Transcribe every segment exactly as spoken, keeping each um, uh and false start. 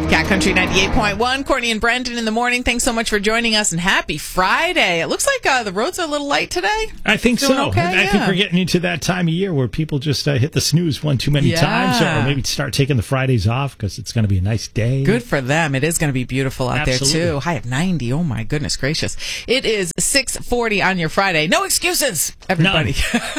Cat Country ninety-eight point one, Courtney and Brendan in the morning. Thanks so much for joining us, and happy Friday. It looks like uh, the roads are a little light today. I think Doing so. Okay? I, I yeah. think we're getting into that time of year where people just uh, hit the snooze one too many Yeah. times, or maybe start taking the Fridays off because it's going to be a nice day. Good for them. It is going to be beautiful out Absolutely. there, too. High of ninety. Oh, my goodness gracious. It is six forty on your Friday. No excuses, everybody.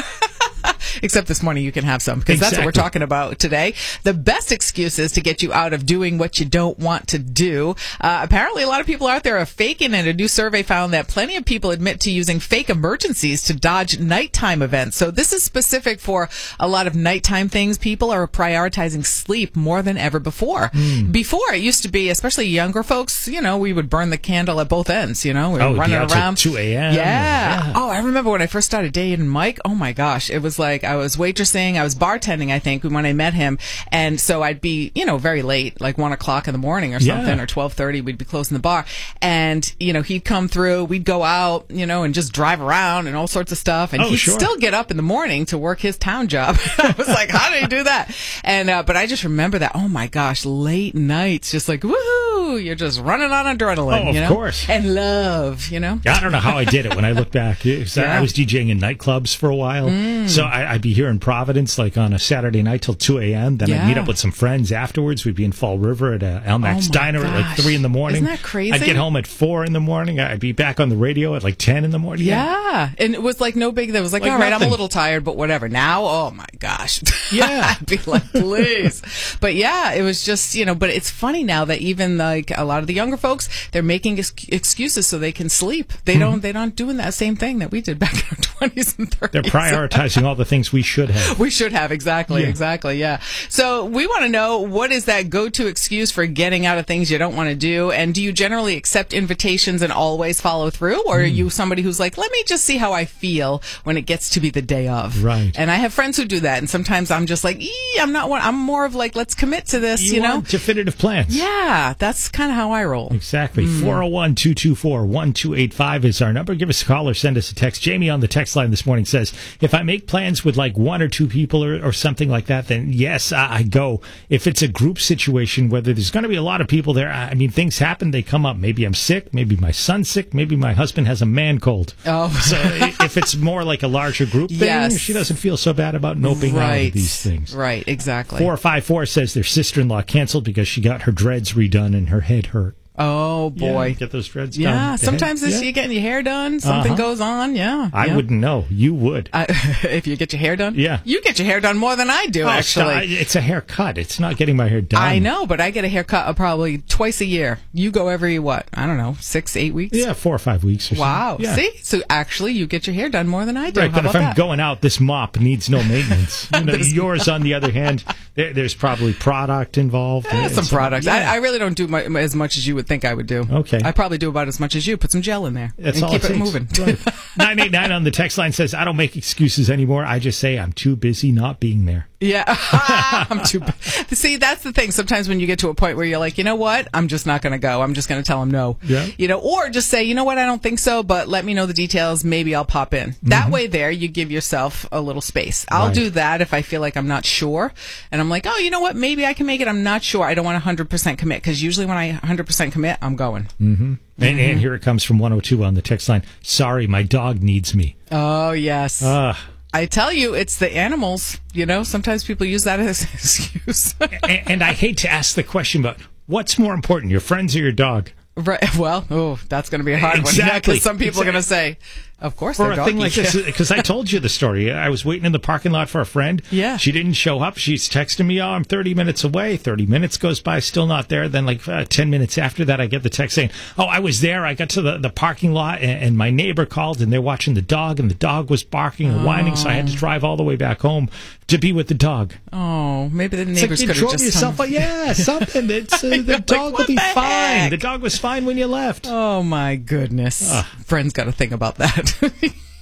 Except this morning you can have some, because that's what we're Exactly. talking about today. The best excuses to get you out of doing what you don't want to do. Uh, apparently, a lot of people out there are faking it. A new survey found that plenty of people admit to using fake emergencies to dodge nighttime events. So this is specific for a lot of nighttime things. People are prioritizing sleep more than ever before. Mm. Before, it used to be, especially younger folks, you know, we would burn the candle at both ends, you know, we were Oh, running yeah, till around. two a.m. Yeah. Yeah. Oh, I remember when I first started dating Mike. Oh my gosh. It was like I was waitressing, I was bartending, I think, when I met him. And so I'd be, you know, very late, like one o'clock in the morning or something, Yeah. or twelve thirty, we'd be closing the bar. And, you know, he'd come through, we'd go out, you know, and just drive around and all sorts of stuff. And Oh, he'd sure. still get up in the morning to work his town job. I was like, how did he do that? And, uh, but I just remember that, oh my gosh, late nights, just like, woohoo, you're just running on adrenaline, Oh, of you know? course. And love, you know? I don't know how I did it when I look back. 'Cause I- Yeah. I was DJing in nightclubs for a while. So I, I'd be here in Providence like on a Saturday night till two a.m. Then I'd meet Yeah. up with some friends afterwards. We'd be in Fall River at uh, Almack's Oh, my Diner at like gosh. three in the morning. Isn't that crazy? I'd get home at four in the morning. I'd be back on the radio at like ten in the morning. Yeah, and it was like no big. That was like, Like all right, I'm nothing. a little tired, but whatever. Now, oh my gosh, Yeah. I'd be like, please. But yeah, it was just, you know. But it's funny now that even like a lot of the younger folks, they're making ex- excuses so they can sleep. They Mm-hmm. don't. They don't doing that same thing that we did back in our twenties and thirties. They're prioritizing all the things we should have. We should have, exactly, Yeah. exactly, yeah. So we want to know, what is that go-to excuse for getting out of things you don't want to do? And do you generally accept invitations and always follow through? Or are Hmm. you somebody who's like, let me just see how I feel when it gets to be the day of? Right. And I have friends who do that. And sometimes I'm just like, ee, I'm not one. I'm more of like, let's commit to this, you, You know? want definitive plans. Yeah, that's kind of how I roll. Exactly. four oh one, two two four, one two eight five is our number. Give us a call or send us a text. Jamie on the text line this morning says, if I make plans with like one or two people or, or something like that, then yes, I, I go. If it's a group situation, whether there's going to be a lot of people there, I mean, things happen, they come up. Maybe I'm sick. Maybe my son's sick. Maybe my husband has a man cold. Oh. So i- if it's more like a larger group thing, Yes. she doesn't feel so bad about noping out Right. of these things. Right, exactly. four five four says their sister-in-law canceled because she got her dreads redone and her head hurt. Oh, boy. Yeah, get those dreads done. Yeah, The sometimes head- if yeah. you're getting your hair done, something Uh-huh. goes on. Yeah. I yeah. wouldn't know. You would. I, if you get your hair done? Yeah. You get your hair done more than I do, Oh, actually. stop. It's a haircut. It's not getting my hair done. I know, but I get a haircut uh, probably twice a year. You go every, what? I don't know, six, eight weeks? Yeah, four or five weeks or Wow. something. Yeah. See? So actually, you get your hair done more than I do. Right, How but if about I'm that? going out, this mop needs no maintenance. You know, There's- yours, on the other hand, there, there's probably product involved. Eh, It's- some products. yeah. I, I really don't do mu- as much as you would think I would do. Okay. I probably do about as much as you. Put some gel in there That's and all keep it, it, takes. moving. Right. nine eight nine on the text line says, I don't make excuses anymore. I just say I'm too busy not being there. Yeah, I'm too. See, that's the thing. Sometimes when you get to a point where you're like, you know what, I'm just not going to go. I'm just going to tell him no. Yeah. You know, or just say, you know what, I don't think so, but let me know the details. Maybe I'll pop in. That way, there you give yourself a little space. I'll Right. do that if I feel like I'm not sure, and I'm like, oh, you know what, maybe I can make it. I'm not sure. I don't want to one hundred percent commit, because usually when I one hundred percent commit, I'm going. Mm-hmm. And, and here it comes from one oh two on the text line. Sorry, my dog needs me. Oh yes. Uh, I tell you, it's the animals. You know, sometimes people use that as an excuse. and, and I hate to ask the question, but what's more important, your friends or your dog? Right. Well, oh, that's going to be a hard one. Exactly. Yeah, 'cause some people Exactly. are going to say, of course, For they're a doggy. thing like this, because I told you the story. I was waiting in the parking lot for a friend. Yeah. She didn't show up. She's texting me, oh, I'm thirty minutes away. thirty minutes goes by, still not there. Then like uh, ten minutes after that, I get the text saying, oh, I was there. I got to the, the parking lot, and, and my neighbor called, and they're watching the dog, and the dog was barking and whining, so I had to drive all the way back home to be with the dog. Oh, maybe the It's neighbors like you could have drove just yourself, hung- a- yeah, something. It's, uh, You're the like, dog what will be the fine. heck? The dog was fine when you left. Oh my goodness. Ugh. Friends got to think about that.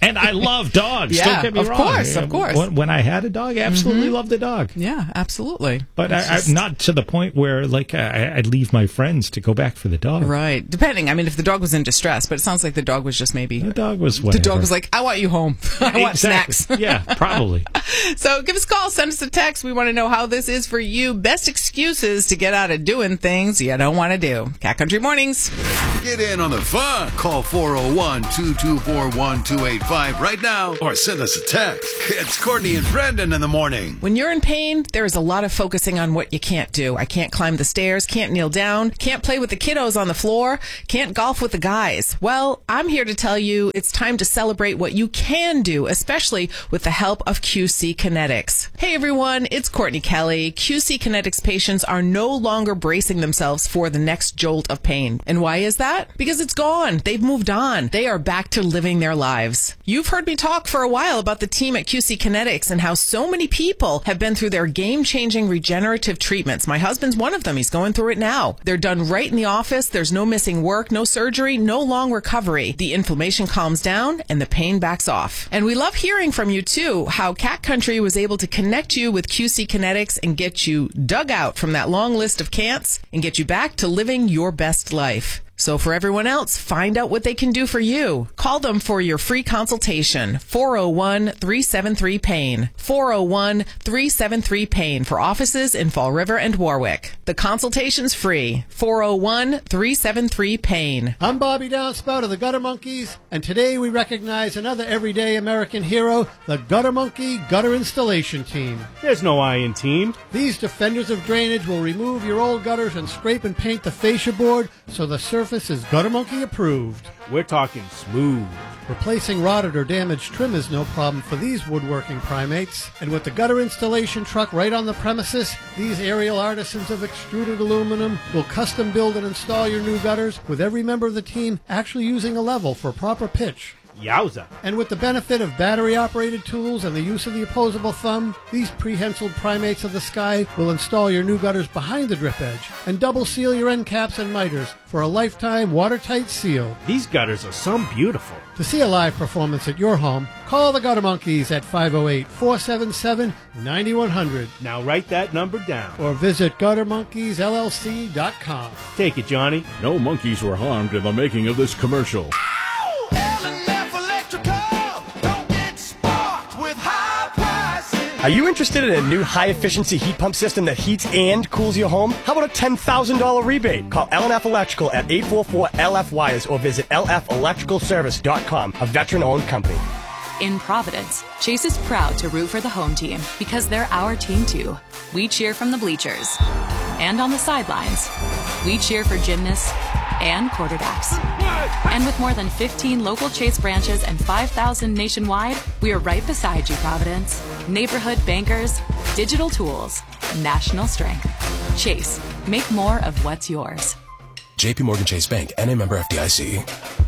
And I love dogs. Yeah, Don't get me of wrong. course, of course. When, when I had a dog, I absolutely Mm-hmm. loved the dog. Yeah, absolutely. But I, just... I, not to the point where, like, I, I'd leave my friends to go back for the dog. Right. Depending. I mean, if the dog was in distress, but it sounds like the dog was just maybe... The dog was whatever. The dog was like, I want you home. I want Exactly. snacks. Yeah, probably. So give us a call, send us a text. We want to know how this is for you. Best excuses to get out of doing things you don't want to do. Cat Country Mornings. Get in on the fun. Call four oh one, two two four, one two eight five right now or send us a text. It's Courtney and Brendan in the morning. When you're in pain, there is a lot of focusing on what you can't do. I can't climb the stairs, can't kneel down, can't play with the kiddos on the floor, can't golf with the guys. Well, I'm here to tell you it's time to celebrate what you can do, especially with the help of Q C Kinetics. Hey everyone, it's Courtney Kelly. Q C Kinetics patients are no longer bracing themselves for the next jolt of pain. And why is that? Because it's gone. They've moved on. They are back to living their lives. You've heard me talk for a while about the team at Q C Kinetics and how so many people have been through their game-changing regenerative treatments. My husband's one of them. He's going through it now. They're done right in the office. There's no missing work, no surgery, no long recovery. The inflammation calms down and the pain backs off. And we love hearing from you too, how Cat Country was able to connect you with Q C Kinetics and get you dug out from that long list of can'ts and get you back to living your best life. So for everyone else, find out what they can do for you. Call them for your free consultation. four oh one, three seven three, PAIN. four oh one, three seven three, PAIN for offices in Fall River and Warwick. The consultation's free. four oh one, three seven three, PAIN. I'm Bobby Downspout of the Gutter Monkeys, and today we recognize another everyday American hero, the Gutter Monkey Gutter Installation Team. There's no I in team. These defenders of drainage will remove your old gutters and scrape and paint the fascia board so the surface is Gutter Monkey approved. We're talking smooth. Replacing rotted or damaged trim is no problem for these woodworking primates. And with the gutter installation truck right on the premises, these aerial artisans of extruded aluminum will custom build and install your new gutters, with every member of the team actually using a level for proper pitch. Yowza. And with the benefit of battery-operated tools and the use of the opposable thumb, these prehensiled primates of the sky will install your new gutters behind the drip edge and double seal your end caps and miters for a lifetime watertight seal. These gutters are so beautiful. To see a live performance at your home, call the Gutter Monkeys at five oh eight, four seven seven, nine one hundred Now write that number down. or visit gutter monkeys L L C dot com. Take it, Johnny. No monkeys were harmed in the making of this commercial. Are you interested in a new high-efficiency heat pump system that heats and cools your home? How about a ten thousand dollars rebate? Call L and F Electrical at eight four four L F wires or visit L F electrical service dot com, a veteran-owned company. In Providence, Chase is proud to root for the home team because they're our team too. We cheer from the bleachers and on the sidelines. We cheer for gymnasts and quarterbacks. And with more than fifteen local Chase branches and five thousand nationwide, we are right beside you, Providence. Neighborhood bankers, digital tools, national strength. Chase, make more of what's yours. J P Morgan Chase Bank, N A member F D I C.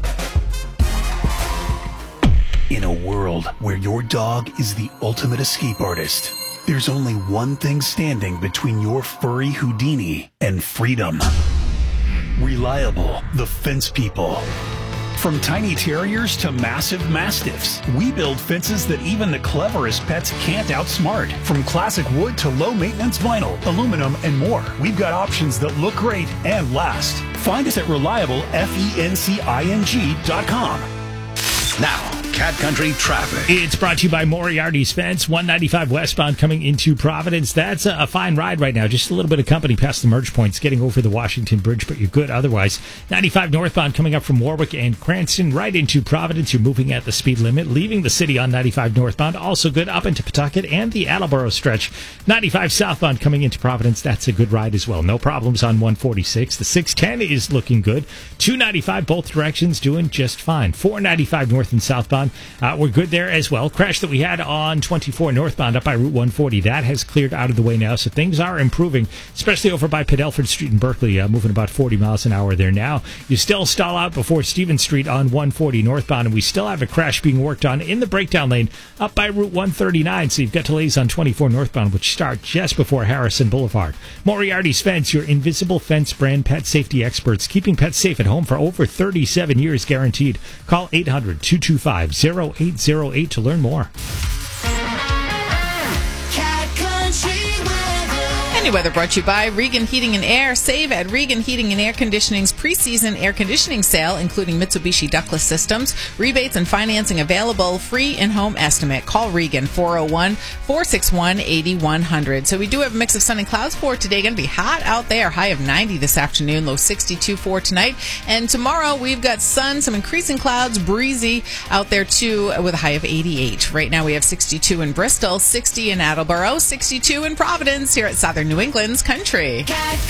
In a world where your dog is the ultimate escape artist, there's only one thing standing between your furry Houdini and freedom. Reliable, the Fence People. From tiny terriers to massive mastiffs, we build fences that even the cleverest pets can't outsmart. From classic wood to low-maintenance vinyl, aluminum, and more, we've got options that look great and last. Find us at reliable fencing dot com. Now, Cat Country traffic. It's brought to you by Moriarty's Fence, one ninety-five westbound coming into Providence. That's a, a fine ride right now. Just a little bit of company past the merge points, getting over the Washington Bridge, but you're good otherwise. ninety-five northbound coming up from Warwick and Cranston right into Providence. You're moving at the speed limit, leaving the city on ninety-five northbound. Also good up into Pawtucket and the Attleboro stretch. ninety-five southbound coming into Providence. That's a good ride as well. No problems on one forty-six. The six ten is looking good. two ninety-five both directions doing just fine. four ninety-five north and southbound. Uh, we're good there as well. Crash that we had on twenty-four northbound up by Route one forty. That has cleared out of the way now, so things are improving, especially over by Padelford Street in Berkeley, uh, moving about forty miles an hour there now. You still stall out before Stevens Street on one forty northbound, and we still have a crash being worked on in the breakdown lane up by Route one thirty-nine, so you've got delays on twenty-four northbound, which start just before Harrison Boulevard. Moriarty's Fence, your invisible fence brand pet safety experts, keeping pets safe at home for over thirty-seven years guaranteed. Call eight hundred, two two five, zero eight zero eight to learn more. Any weather brought to you by Regan Heating and Air. Save at Regan Heating and Air Conditioning's preseason air conditioning sale, including Mitsubishi ductless systems. Rebates and financing available. Free in-home estimate. Call Regan, four oh one, four six one, eight one zero zero. So we do have a mix of sun and clouds for today. Going to be hot out there. High of ninety this afternoon. Low sixty-two for tonight. And tomorrow we've got sun, some increasing clouds, breezy out there too, with a high of eighty-eight. Right now we have sixty-two in Bristol, sixty in Attleboro, sixty-two in Providence here at Southern New England's Country.